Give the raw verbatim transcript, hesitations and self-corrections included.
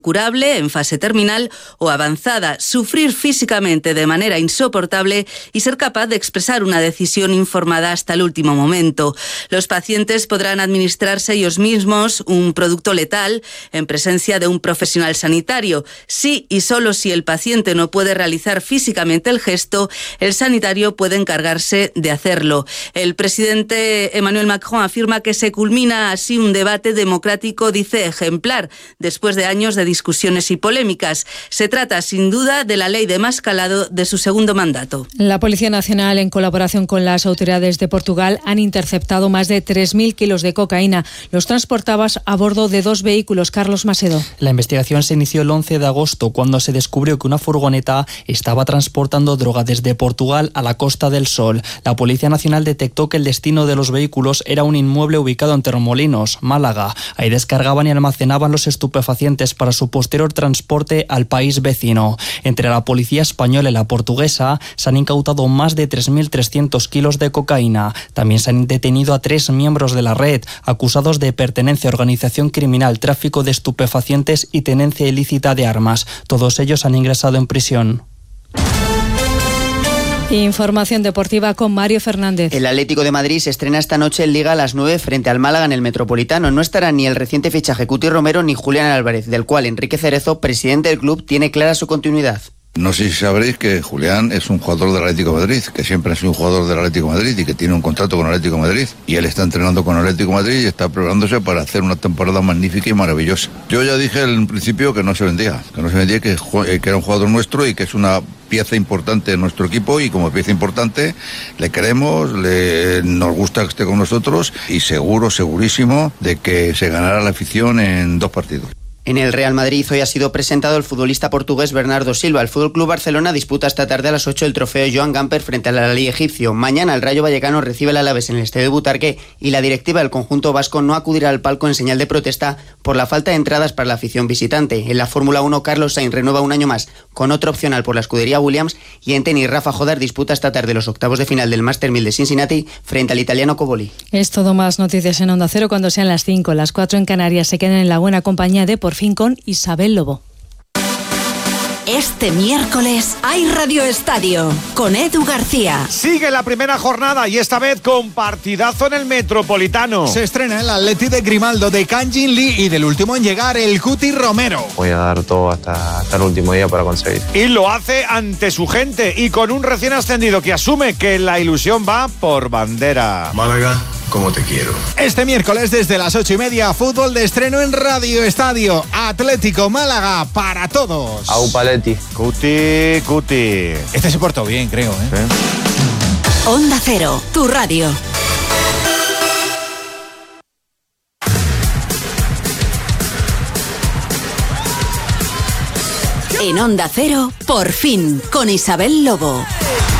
curable, en fase terminal o avanzada, sufrir físicamente de manera insoportable y ser capaz de expresar una decisión informada hasta el último momento. Los pacientes podrán administrarse ellos mismos un producto letal en presencia de un profesional sanitario. Si y solo si el paciente no puede realizar físicamente el gesto, el sanitario puede encargarse de hacerlo. El presidente Emmanuel Macron afirma que se culmina así un debate democrático, dice, ejemplar, después de años de discusiones y polémicas. Se trata, sin duda, de la ley de más calado de su segundo mandato. La Policía Nacional, en colaboración con las autoridades de Portugal, han interceptado más de tres mil kilos de cocaína. Los transportaba a bordo de dos vehículos. Carlos Macedo. La investigación se inició el once de agosto, cuando se descubrió que una furgoneta estaba transportando droga desde Portugal a la Costa del Sol. La Policía Nacional detectó que el destino de los vehículos era un inmueble ubicado en Torremolinos, Málaga. Ahí descargaban y almacenaban los estupefacientes para su posterior transporte al país vecino. Entre la policía española y la portuguesa se han incautado más de tres mil trescientos kilos de cocaína. También se han detenido a tres miembros de la red, acusados de pertenencia a organización criminal, tráfico de estupefacientes y tenencia ilícita de armas. Todos ellos han ingresado en prisión. Información deportiva con Mario Fernández. El Atlético de Madrid se estrena esta noche en Liga a las nueve frente al Málaga en el Metropolitano. No estará ni el reciente fichaje Cuti Romero ni Julián Álvarez, del cual Enrique Cerezo, presidente del club, tiene clara su continuidad. No sé si sabréis que Julián es un jugador del Atlético de Madrid, que siempre ha sido un jugador del Atlético de Madrid y que tiene un contrato con el Atlético de Madrid. Y él está entrenando con el Atlético de Madrid y está preparándose para hacer una temporada magnífica y maravillosa. Yo ya dije en principio que no se vendía, que no se vendía, que, que era un jugador nuestro y que es una pieza importante en nuestro equipo, y como pieza importante le queremos, le, nos gusta que esté con nosotros y seguro, segurísimo de que se ganará la afición en dos partidos. En el Real Madrid hoy ha sido presentado el futbolista portugués Bernardo Silva. El F C Barcelona disputa esta tarde a las ocho el trofeo Joan Gamper frente al Al-Ahly egipcio. Mañana el Rayo Vallecano recibe al Alavés en el Estadio de Butarque y la directiva del conjunto vasco no acudirá al palco en señal de protesta por la falta de entradas para la afición visitante. En la Fórmula uno, Carlos Sainz renueva un año más con otro opcional por la escudería Williams, y en tenis Rafa Jodar disputa esta tarde los octavos de final del Master mil de Cincinnati frente al italiano Coboli. Es todo. Más noticias en Onda Cero cuando sean las cinco, las cuatro en Canarias. Se quedan en la buena compañía de Por Fin con Isabel Lobo. Este miércoles hay Radio Estadio con Edu García. Sigue la primera jornada y esta vez con partidazo en el Metropolitano. Se estrena el Atleti de Grimaldo, de Kang Jin Lee y del último en llegar, el Cuti Romero. Voy a dar todo hasta, hasta el último día para conseguir. Y lo hace ante su gente y con un recién ascendido que asume que la ilusión va por bandera. Málaga, como te quiero. Este miércoles desde las ocho y media, fútbol de estreno en Radio Estadio. Atlético Málaga para todos. Au Paletti. Cuti, Cuti. Este se portó bien, creo, ¿eh? ¿Eh? Onda Cero, tu radio. En Onda Cero, Por Fin, con Isabel Lobo.